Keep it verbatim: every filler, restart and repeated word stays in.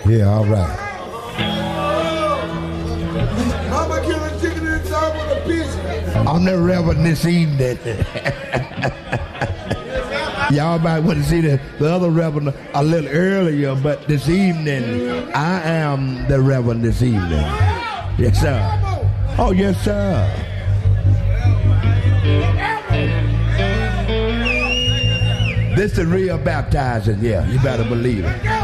Yeah, all right. Mama killing chicken inside with a pigeon. I'm the Reverend this evening. Y'all might want to see the, the other Reverend a little earlier, but this evening, I am the Reverend this evening. Yes, sir. Oh, yes, sir. This is real baptizing, yeah. You better believe it.